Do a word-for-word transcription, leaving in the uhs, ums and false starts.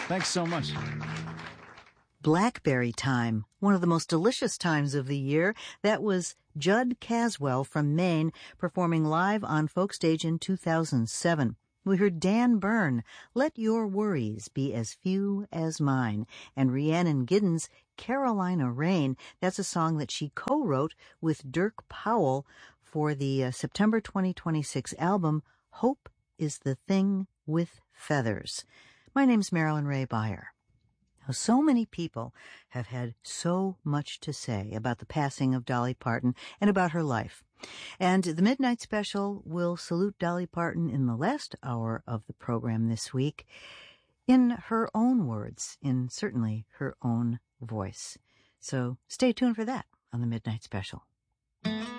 Thanks so much. Blackberry time, one of the most delicious times of the year. That was Judd Caswell from Maine performing live on Folk Stage in two thousand seven. We heard Dan Byrne, Let Your Worries Be As Few As Mine, and Rhiannon Giddens, Carolina Rain. That's a song that she co-wrote with Dirk Powell for the uh, September twenty twenty-six album, Hope is the Thing with Feathers. My name's Marilyn Ray Beyer. So many people have had so much to say about the passing of Dolly Parton and about her life. And the Midnight Special will salute Dolly Parton in the last hour of the program this week in her own words, in certainly her own voice. So stay tuned for that on the Midnight Special.